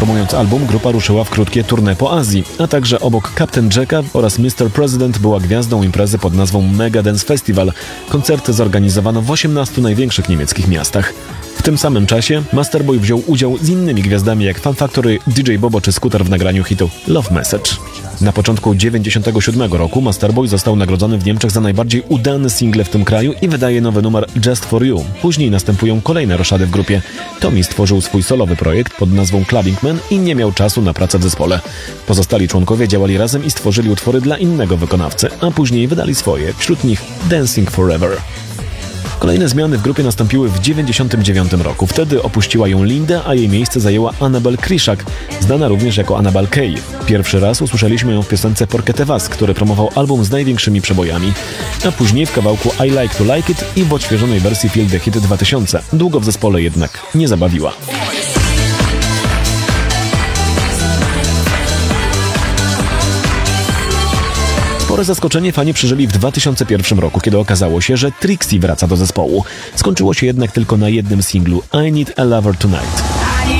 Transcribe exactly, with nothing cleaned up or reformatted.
Promując album, grupa ruszyła w krótkie tournée po Azji, a także obok Captain Jacka oraz mister President była gwiazdą imprezy pod nazwą Mega Dance Festival. Koncerty zorganizowano w osiemnastu największych niemieckich miastach. W tym samym czasie Masterboy wziął udział z innymi gwiazdami jak Fun Factory, D J Bobo czy Scooter w nagraniu hitu Love Message. Na początku dziewięćdziesiątego siódmego roku Masterboy został nagrodzony w Niemczech za najbardziej udane single w tym kraju i wydaje nowy numer Just For You. Później następują kolejne roszady w grupie. Tommy stworzył swój solowy projekt pod nazwą Clubbing Man i nie miał czasu na pracę w zespole. Pozostali członkowie działali razem i stworzyli utwory dla innego wykonawcy, a później wydali swoje, wśród nich Dancing Forever. Kolejne zmiany w grupie nastąpiły w dziewięćdziesiątym dziewiątym roku. Wtedy opuściła ją Linda, a jej miejsce zajęła Annabel Kryszak, znana również jako Annabel K. Pierwszy raz usłyszeliśmy ją w piosence Porque Te Vas, który promował album z największymi przebojami, a później w kawałku I Like To Like It i w odświeżonej wersji Feel The Hit dwa tysiące. Długo w zespole jednak nie zabawiła. Spore zaskoczenie fani przeżyli w dwa tysiące pierwszym roku, kiedy okazało się, że Trixie wraca do zespołu. Skończyło się jednak tylko na jednym singlu I Need A Lover Tonight.